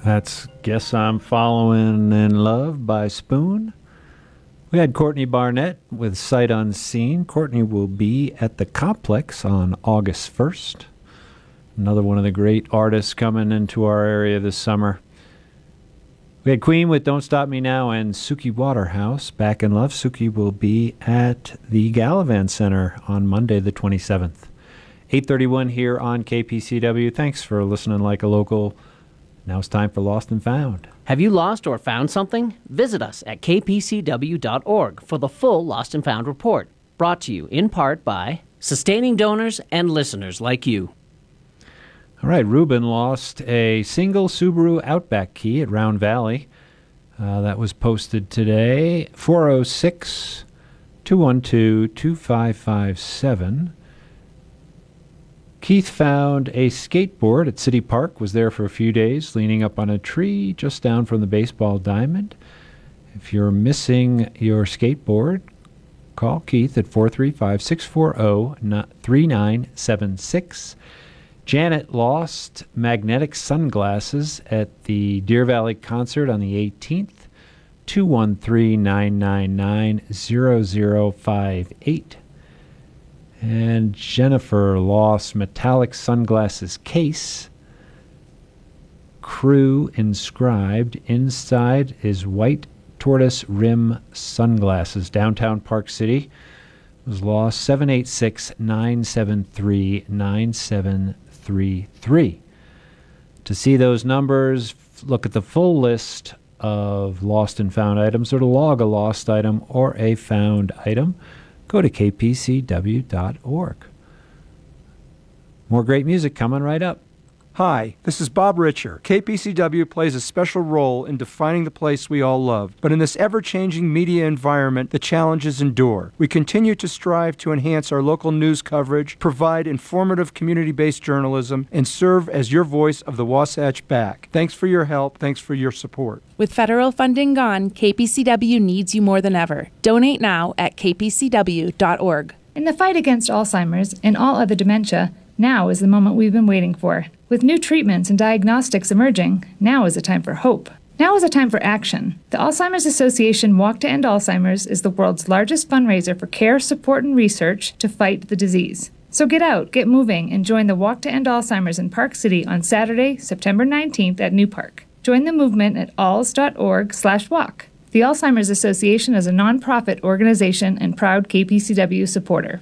That's Guess I'm Following in Love by Spoon. We had Courtney Barnett with Sight Unseen. Courtney will be at the Complex on August 1st. Another one of the great artists coming into our area this summer. We had Queen with Don't Stop Me Now and Suki Waterhouse, Back in Love. Suki will be at the Gallivan Center on Monday the 27th. 8:31 here on KPCW. Thanks for listening like a local. Now it's time for Lost and Found. Have you lost or found something? Visit us at kpcw.org for the full Lost and Found report. Brought to you in part by sustaining donors and listeners like you. All right, Ruben lost a single Subaru Outback key at Round Valley. That was posted today. 406-212-2557. Keith found a skateboard at City Park, was there for a few days, leaning up on a tree just down from the baseball diamond. If you're missing your skateboard, call Keith at 435-640-3976. Janet lost magnetic sunglasses at the Deer Valley concert on the 18th, 213-999-0058. And Jennifer lost metallic sunglasses case. Crew inscribed. Inside is white tortoise rim sunglasses. Downtown Park City was lost. 786-973-9733. To see those numbers, look at the full list of lost and found items, or to log a lost item or a found item, go to kpcw.org. More great music coming right up. Hi, this is Bob Richer. KPCW plays a special role in defining the place we all love. But in this ever-changing media environment, the challenges endure. We continue to strive to enhance our local news coverage, provide informative community-based journalism, and serve as your voice of the Wasatch Back. Thanks for your help. Thanks for your support. With federal funding gone, KPCW needs you more than ever. Donate now at kpcw.org. In the fight against Alzheimer's and all other dementia, now is the moment we've been waiting for. With new treatments and diagnostics emerging, now is a time for hope. Now is a time for action. The Alzheimer's Association Walk to End Alzheimer's is the world's largest fundraiser for care, support, and research to fight the disease. So get out, get moving, and join the Walk to End Alzheimer's in Park City on Saturday, September 19th at New Park. Join the movement at alz.org/walk. The Alzheimer's Association is a nonprofit organization and proud KPCW supporter.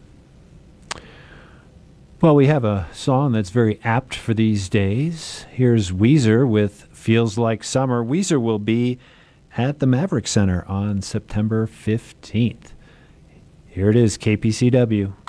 Well, we have a song that's very apt for these days. Here's Weezer with Feels Like Summer. Weezer will be at the Maverick Center on September 15th. Here it is, KPCW.